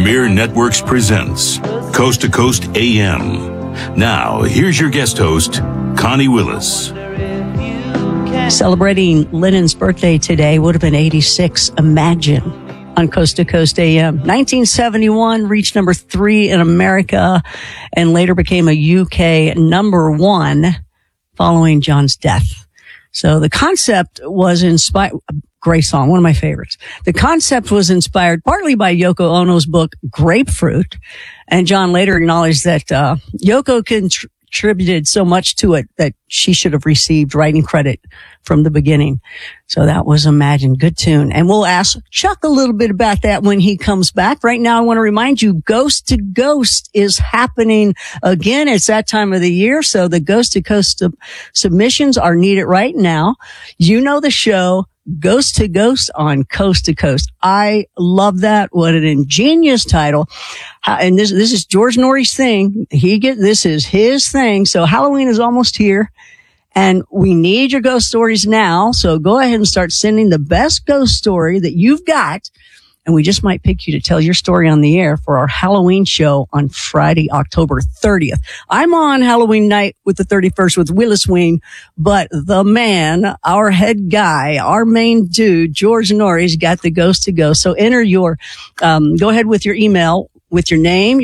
Premier Networks presents Coast to Coast AM. Now, here's your guest host, Connie Willis. Celebrating Lennon's birthday today would have been 86. Imagine on Coast to Coast AM. 1971 reached number 3 in America and later became a UK number 1 following John's death. So the concept was inspired. Great song, one of my favorites. The concept was inspired partly by Yoko Ono's book Grapefruit, and John later acknowledged that Yoko contributed so much to it that she should have received writing credit from the beginning. So that was Imagine. Good tune. And we'll ask Chuck a little bit about that when he comes back. Right now, I want to remind you, Ghost to Ghost is happening again. It's that time of the year, so the Ghost to Ghost submissions are needed right now. You know the show, Ghost to Ghost on Coast to Coast. I love that. What an ingenious title. And this is George Norrie's thing. This is his thing. So Halloween is almost here and we need your ghost stories now. So go ahead and start sending the best ghost story that you've got. And we just might pick you to tell your story on the air for our Halloween show on Friday, October 30th. I'm on Halloween night with the 31st with Willis Wing, but the man, our head guy, our main dude, George Norrie's got the Ghost to Go. So enter your, go ahead with your email with your name,